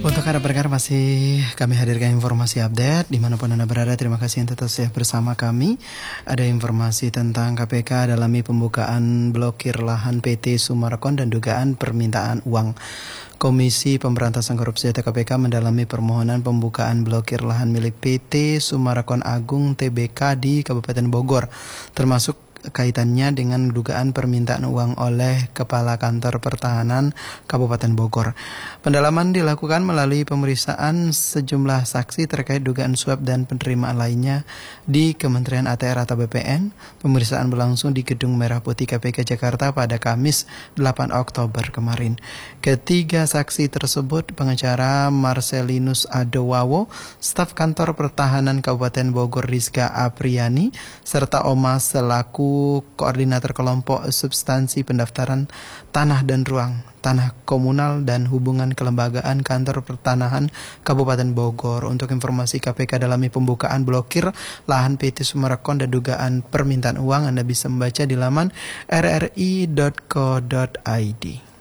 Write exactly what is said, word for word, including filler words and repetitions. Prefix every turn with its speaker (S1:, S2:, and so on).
S1: Untuk Anda pendengar masih kami hadirkan informasi update dimanapun Anda berada. Terima kasih yang tetap setia bersama kami. Ada informasi tentang K P K dalami pembukaan blokir lahan P T Sumarekon dan dugaan permintaan uang. Komisi Pemberantasan Korupsi atau K P K mendalami permohonan pembukaan blokir lahan milik P T Sumarekon Agung T B K di Kabupaten Bogor, termasuk kaitannya dengan dugaan permintaan uang oleh Kepala Kantor Pertahanan Kabupaten Bogor. Pendalaman dilakukan melalui pemeriksaan sejumlah saksi terkait dugaan suap dan penerimaan lainnya di Kementerian A T R atau B P N. Pemeriksaan berlangsung di Gedung Merah Putih K P K Jakarta pada Kamis delapan Oktober kemarin. Ketiga saksi tersebut pengacara Marcelinus Adowawo, staf Kantor Pertahanan Kabupaten Bogor Rizka Apriani, serta Oma selaku Koordinator Kelompok Substansi Pendaftaran Tanah dan Ruang, Tanah Komunal dan Hubungan Kelembagaan Kantor Pertanahan Kabupaten Bogor. Untuk informasi K P K dalami pembukaan blokir lahan P T Sumarekon dan dugaan permintaan uang, Anda bisa membaca di laman r r i dot co dot i d.